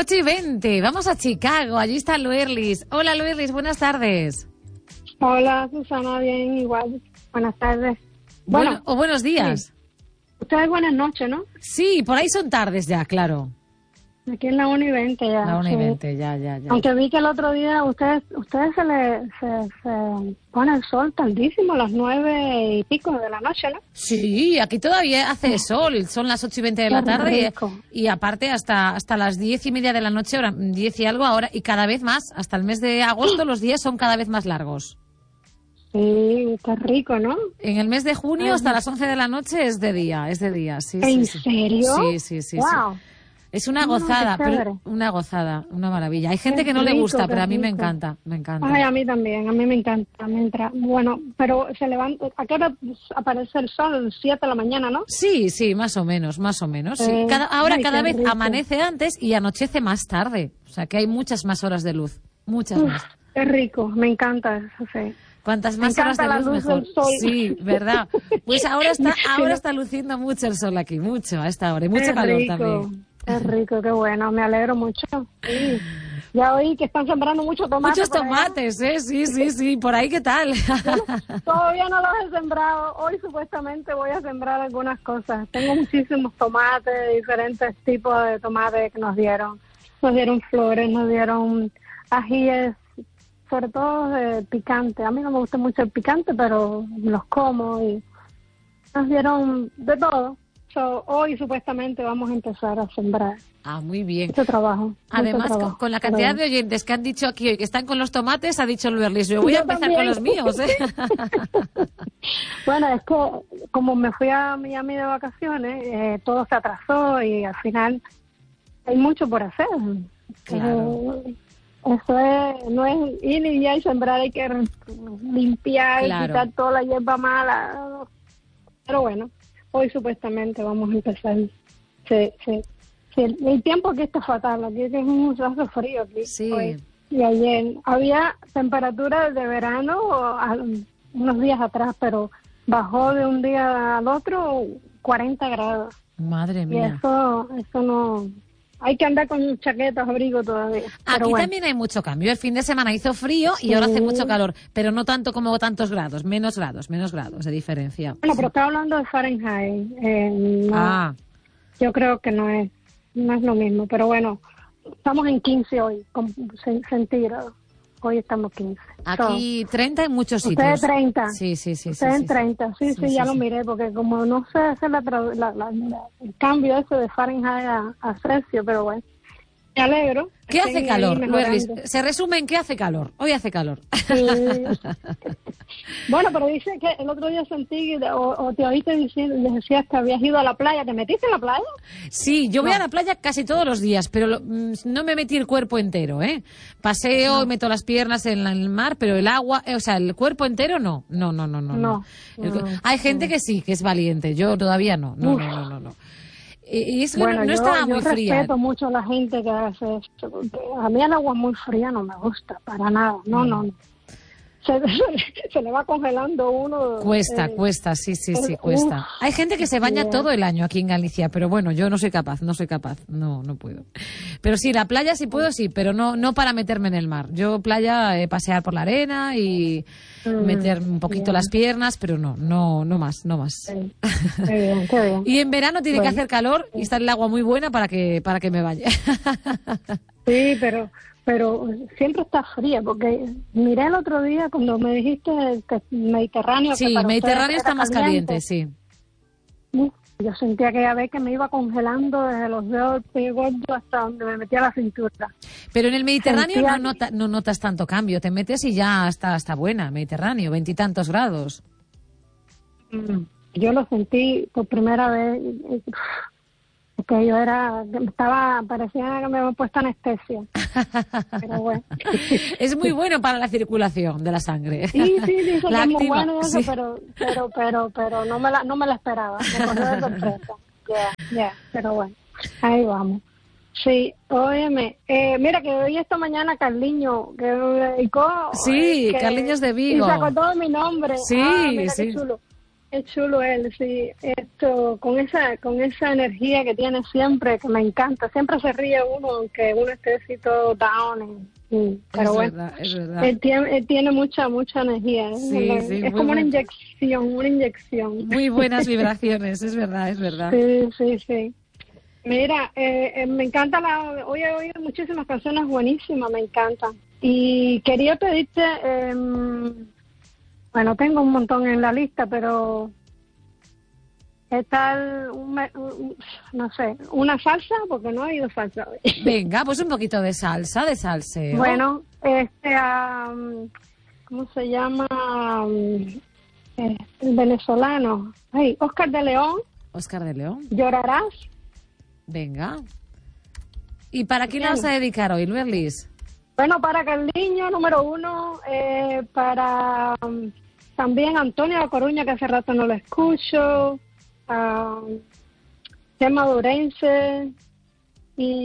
8:20, vamos a Chicago, allí está Luerlis. Hola Luerlis, buenas tardes. Hola Susana, bien, igual. Buenas tardes. Bueno, o buenos días. Sí. Ustedes buenas noches, ¿no? Sí, por ahí son tardes ya, claro. Aquí en la 1:20 ya. La 1:20, sí. ya. Aunque vi que el otro día ustedes se pone el sol tardísimo, a las 9:00 de la noche, ¿no? Sí, aquí todavía hace sol, son las 8:20 de la tarde y aparte hasta las 10:30 de la noche, ahora 10 y algo ahora, y cada vez más, hasta el mes de agosto los días son cada vez más largos. Sí, está rico, ¿no? En el mes de junio hasta las 11 de la noche es de día, sí. ¿En sí. serio? Sí. Wow. Sí. Es una gozada, una gozada, una maravilla. Hay gente que no le gusta, pero a mí me encanta, Ay, a mí también, a mí me encanta. Bueno, pero se levanta, ¿a qué hora aparece el sol? 7 de la mañana, ¿no? Sí, más o menos. Sí. Cada vez rico. amanece antes y anochece más tarde. O sea que hay muchas más horas de luz, muchas más. Qué rico, me encanta eso, sí. Cuantas más horas de luz, mejor. Sí, ¿verdad? Pues ahora está luciendo mucho el sol aquí, mucho a esta hora, y mucho calor también. Es rico, qué bueno, me alegro mucho. Sí. Ya oí que están sembrando muchos tomates. Muchos tomates, ¿eh? Sí. ¿Por ahí qué tal? Todavía no los he sembrado. Hoy supuestamente voy a sembrar algunas cosas. Tengo muchísimos tomates, diferentes tipos de tomates que nos dieron. Nos dieron flores, nos dieron ajíes, sobre todo picante. A mí no me gusta mucho el picante, pero los como y nos dieron de todo. Hoy supuestamente vamos a empezar a sembrar. Ah, muy bien. Mucho trabajo. Además, con la cantidad de oyentes que han dicho aquí hoy que están con los tomates, ha dicho Luerlis, yo voy a empezar también con los míos, ¿eh? Bueno, es que como me fui a Miami de vacaciones, todo se atrasó y al final hay mucho por hacer. Claro. Eso no es ir y ya y sembrar, hay que limpiar, quitar toda la hierba mala. Pero bueno. Hoy supuestamente vamos a empezar. Sí. El tiempo aquí está fatal, aquí es un hace frío aquí. Sí. Hoy. Y ayer había temperatura de verano unos días atrás, pero bajó de un día al otro 40 grados. Madre mía. Y eso no... Hay que andar con chaquetas, abrigo todavía. Aquí también hay mucho cambio. El fin de semana hizo frío y ahora hace mucho calor, pero no tanto como tantos grados, menos grados de diferencia. Bueno, pero estaba hablando de Fahrenheit. Yo creo que no es lo mismo, pero bueno, estamos en 15 hoy, con centígrados. Hoy estamos 15. Aquí 30 en muchos sitios. Ustedes 30. Sí. Ustedes 30, sí, ya lo miré, porque como no sé hacer el cambio ese de Fahrenheit a Celsius, pero bueno, me alegro. ¿Qué hace calor, Luerlis? Se resume en qué hace calor. Hoy hace calor. Sí. Bueno, pero dice que el otro día sentí, o te oíste decías que habías ido a la playa. ¿Te metiste en la playa? Sí, yo voy a la playa casi todos los días, pero no me metí el cuerpo entero, ¿eh? Paseo, meto las piernas en el mar, pero el agua, el cuerpo entero no. No. Hay gente que sí, que es valiente. Yo todavía no. Y es que no estaba muy fría. Yo respeto mucho a la gente que hace esto, porque a mí el agua muy fría no me gusta, para nada, no. Se le va congelando uno. Cuesta, sí, cuesta. Hay gente que se baña todo el año aquí en Galicia, pero bueno, yo no soy capaz, no puedo. Pero sí, la playa sí puedo, sí, pero no para meterme en el mar. Yo playa, pasear por la arena y meter un poquito las piernas, pero no más. Sí. Qué bien. Y en verano tiene que hacer calor y estar el agua muy buena para que me vaya. Sí, pero siempre está fría, porque miré el otro día cuando me dijiste que Mediterráneo... Sí, que Mediterráneo está más caliente, sí. Yo sentía aquella vez que me iba congelando desde los dedos del gordo hasta donde me metía la cintura. Pero en el Mediterráneo no notas tanto cambio, te metes y ya está buena, Mediterráneo, 20 y tantos grados. Yo lo sentí por primera vez... que yo parecía que me habían puesto anestesia. Pero bueno. Es muy bueno para la circulación de la sangre. Sí, dice que es muy bueno eso, sí. pero no me la esperaba. Me cogió de sorpresa. Pero bueno, ahí vamos. Sí, óyeme, mira que hoy esta mañana Carliño, que me dedicó... Sí, Carliños de Vigo. Y sacó todo mi nombre. Sí, mira sí. qué chulo. Es chulo él, sí. Esto, con esa energía que tiene siempre, que me encanta. Siempre se ríe uno, aunque uno esté así todo down. Pero bueno, es verdad. Él tiene mucha energía. Sí, sí, es como una inyección. Muy buenas vibraciones, es verdad. Sí. Mira, me encanta hoy he oído muchísimas canciones buenísimas, me encantan. Y quería pedirte, bueno, tengo un montón en la lista, pero ¿qué tal, no sé, una salsa? Porque no he oído salsa hoy. Venga, pues un poquito de salsa, de salseo. Bueno, ¿cómo se llama? El venezolano. Ay, Oscar de León. Oscar de León. ¿Llorarás? Venga. ¿Y para quién la vas a dedicar hoy, Luerlis? Bueno, para Carliño, número 1, para también Antonio de Coruña, que hace rato no lo escucho, Gemma Durense, y